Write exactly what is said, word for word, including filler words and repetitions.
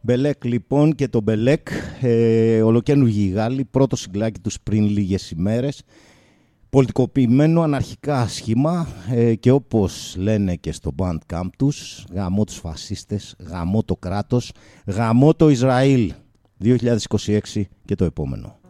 Μπελέκ λοιπόν και το Μπελέκ, ε, ολοκαίνουργοι Γάλλοι, πρώτο συγκλάκι τους πριν λίγες ημέρες. Πολιτικοποιημένο αναρχικά σχήμα ε, και όπως λένε και στο Bandcamp τους, γαμώ τους φασίστες, γαμώ το κράτος, γαμώ το Ισραήλ δύο χιλιάδες είκοσι έξι και το επόμενο.